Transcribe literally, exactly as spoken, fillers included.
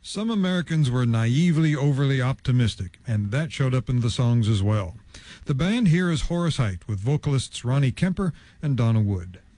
Some Americans were naively overly optimistic, and that showed up in the songs as well. The band here is Horace Heidt with vocalists Ronnie Kemper and Donna Wood.